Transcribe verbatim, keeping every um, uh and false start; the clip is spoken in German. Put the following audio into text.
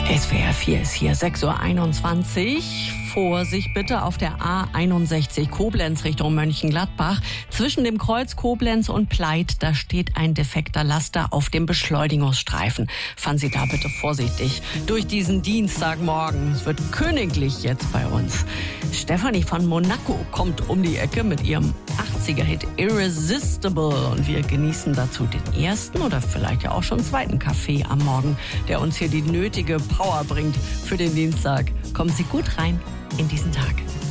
S W R vier ist hier, sechs Uhr einundzwanzig. Vorsicht bitte auf der A einundsechzig Koblenz Richtung Mönchengladbach. Zwischen dem Kreuz Koblenz und Pleit, da steht ein defekter Laster auf dem Beschleunigungsstreifen. Fahren Sie da bitte vorsichtig durch diesen Dienstagmorgen. Es wird königlich jetzt bei uns. Stefanie von Monaco kommt um die Ecke mit ihrem achtziger-Hit Irresistible. Und wir genießen dazu den ersten oder vielleicht ja auch schon zweiten Kaffee am Morgen, der uns hier die nötige Power bringt für den Dienstag. Kommen Sie gut rein in diesen Tag.